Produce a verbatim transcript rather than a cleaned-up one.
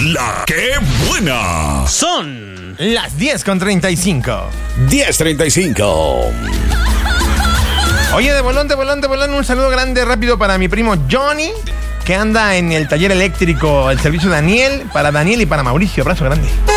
La que buena. Son las diez con treinta y cinco. diez treinta y cinco. Oye, de bolón, de bolón, de bolón, un saludo grande, rápido para mi primo Johnny, que anda en el taller eléctrico, el servicio Daniel, para Daniel y para Mauricio. Abrazo grande.